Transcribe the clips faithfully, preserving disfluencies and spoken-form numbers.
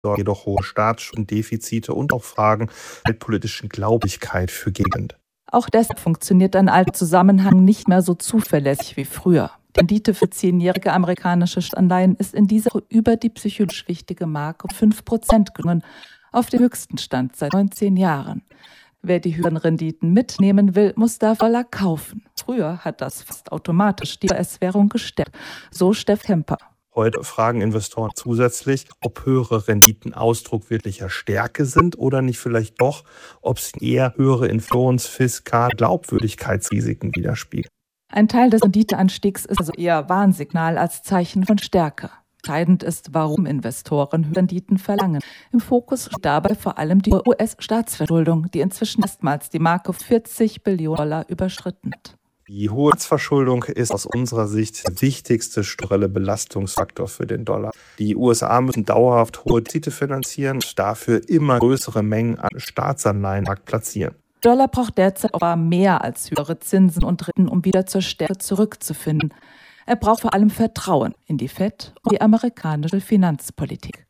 jedoch hohe Staatsschulden-Defizite und auch Fragen der politischen Glaubwürdigkeit für Gegend. Auch deshalb funktioniert ein alter Zusammenhang nicht mehr so zuverlässig wie früher. Die Rendite für zehnjährige amerikanische Anleihen ist in dieser Woche über die psychologisch wichtige Marke um fünf Prozent gelungen, auf den höchsten Stand seit neunzehn Jahren. Wer die höheren Renditen mitnehmen will, muss dafür Dollar kaufen. Früher hat das fast automatisch die U S-Währung gestärkt. So Steff Kemper. Heute fragen Investoren zusätzlich, ob höhere Renditen Ausdruck wirklicher Stärke sind oder nicht vielleicht doch, ob sie eher höhere Inflations-, Fiskal-, Glaubwürdigkeitsrisiken widerspiegeln. Ein Teil des Renditeanstiegs ist also eher Warnsignal als Zeichen von Stärke. Entscheidend ist, warum Investoren höhere Renditen verlangen. Im Fokus steht dabei vor allem die U S-Staatsverschuldung, die inzwischen erstmals die Marke vierzig Billionen Dollar überschritten hat. Die hohe Staatsverschuldung ist aus unserer Sicht der wichtigste strukturelle Belastungsfaktor für den Dollar. Die U S A müssen dauerhaft hohe Defizite finanzieren und dafür immer größere Mengen an Staatsanleihen platzieren. Der Dollar braucht derzeit aber mehr als höhere Zinsen und Renten, um wieder zur Stärke zurückzufinden. Er braucht vor allem Vertrauen in die Fed und die amerikanische Finanzpolitik.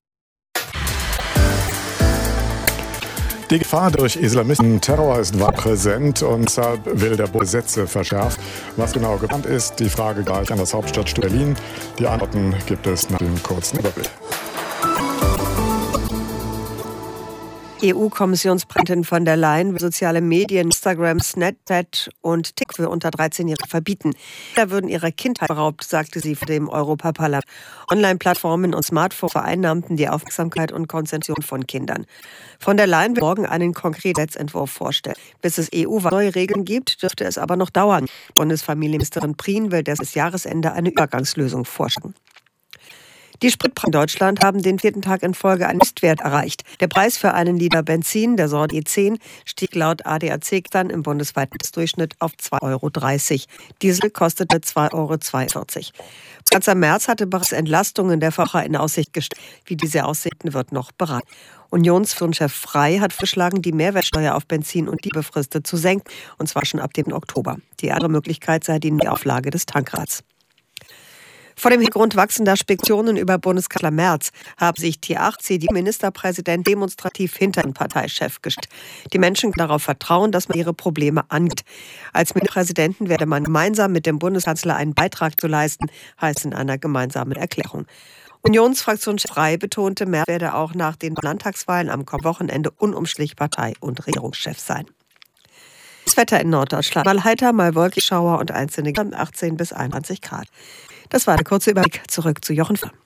Die Gefahr durch islamistischen Terror ist weit präsent und deshalb will der Bund Gesetze verschärfen. Was genau geplant ist, die Frage gleich an das Hauptstadtstudio Berlin. Die Antworten gibt es nach dem kurzen Überblick. E U-Kommissionspräsidentin von der Leyen will soziale Medien, Instagram, Snapchat und TikTok für unter dreizehnjährige verbieten. Da würden ihrer Kindheit beraubt, sagte sie vor dem Europaparlament. Online-Plattformen und Smartphones vereinnahmten die Aufmerksamkeit und Konzentration von Kindern. Von der Leyen will morgen einen konkreten Gesetzentwurf vorstellen. Bis es E U-weit neue Regeln gibt, dürfte es aber noch dauern. Bundesfamilienministerin Prien will bis Jahresende eine Übergangslösung vorschlagen. Die Spritpreise in Deutschland haben den vierten Tag in Folge einen Höchstwert erreicht. Der Preis für einen Liter Benzin, der Sorte E zehn, stieg laut A D A C dann im bundesweiten Durchschnitt auf zwei Euro dreißig. Diesel kostete zwei Euro zweiundvierzig. Kanzler Merz hatte bereits Entlastungen der Verbraucher in Aussicht gestellt. Wie diese aussehen, wird noch beraten. Unionsführungschef Frey hat vorgeschlagen, die Mehrwertsteuer auf Benzin und Diesel befristet zu senken, und zwar schon ab dem Oktober. Die andere Möglichkeit sei die Neuauflage des Tankrats. Vor dem Hintergrund wachsender Spekulationen über Bundeskanzler Merz haben sich T acht C D U-Ministerpräsident demonstrativ hinter den Parteichef gestellt. Die Menschen können darauf vertrauen, dass man ihre Probleme angeht. Als Ministerpräsidenten werde man gemeinsam mit dem Bundeskanzler einen Beitrag zu leisten, heißt in einer gemeinsamen Erklärung. Unionsfraktionschef Frey betonte, Merz werde auch nach den Landtagswahlen am kommenden Wochenende unumstritten Partei- und Regierungschef sein. Das Wetter in Norddeutschland: Mal heiter, mal wolkig, Schauer und einzelne achtzehn bis einundzwanzig Grad. Das war der kurze Überblick. Zurück zu Jochen Fahr.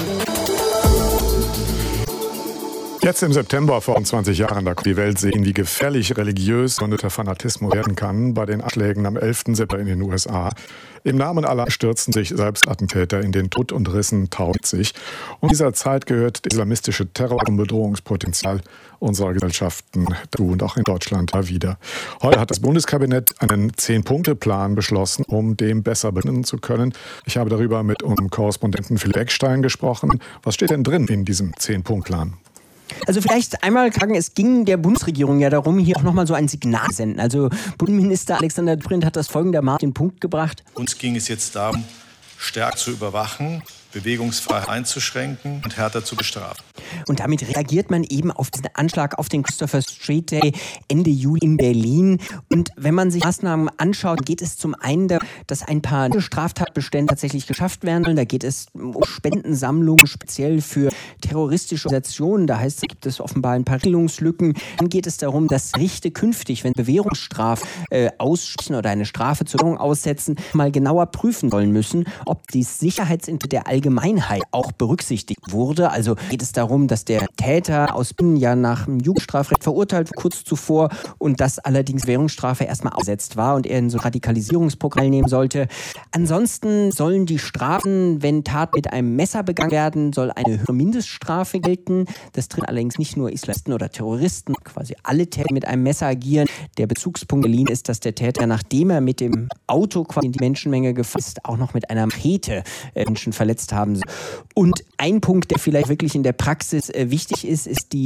Jetzt im September vor zwanzig Jahren, da konnte die Welt sehen, wie gefährlich religiös begründeter Fanatismus werden kann bei den Anschlägen am elften September in den U S A. Im Namen aller stürzen sich Selbstattentäter in den Tod und rissen tausend sich. Und dieser Zeit gehört der islamistische Terror und Bedrohungspotenzial unserer Gesellschaften dazu und auch in Deutschland wieder. Heute hat das Bundeskabinett einen Zehn-Punkte-Plan beschlossen, um dem besser begegnen zu können. Ich habe darüber mit unserem Korrespondenten Philipp Eckstein gesprochen. Was steht denn drin in diesem Zehn-Punkt-Plan? Also vielleicht einmal sagen, es ging der Bundesregierung ja darum, hier auch nochmal so ein Signal zu senden. Also Bundesminister Alexander Dobrindt hat das folgendermaßen auf den Punkt gebracht. Uns ging es jetzt darum, stärker zu überwachen, Bewegungsfreiheit einzuschränken und härter zu bestrafen. Und damit reagiert man eben auf diesen Anschlag auf den Christopher Street Day Ende Juli in Berlin. Und wenn man sich Maßnahmen anschaut, geht es zum einen darum, dass ein paar Straftatbestände tatsächlich geschafft werden sollen. Da geht es um Spendensammlungen speziell für terroristische Organisationen. Da heißt es, gibt es offenbar ein paar Regelungslücken. Dann geht es darum, dass Gerichte künftig, wenn Bewährungsstrafe äh, aussprechen oder eine Strafe zur Bewährung aussetzen, mal genauer prüfen sollen müssen, ob die Sicherheitsinteressen der Allgemeinheit auch berücksichtigt wurde. Also geht es darum, dass der Täter aus Berlin ja nach dem Jugendstrafrecht verurteilt wurde, kurz zuvor, und dass allerdings Währungsstrafe erstmal ausgesetzt war und er in so ein Radikalisierungsprogramm nehmen sollte. Ansonsten sollen die Strafen, wenn Taten mit einem Messer begangen werden, soll eine höhere Mindeststrafe gelten. Das tritt allerdings nicht nur Islamisten oder Terroristen, quasi alle Täter mit einem Messer agieren. Der Bezugspunkt Berlin ist, dass der Täter, nachdem er mit dem Auto quasi in die Menschenmenge gefahren ist, auch noch mit einer Machete Menschen verletzt haben soll. Und ein Punkt, der vielleicht wirklich in der Praxis äh, wichtig ist, ist die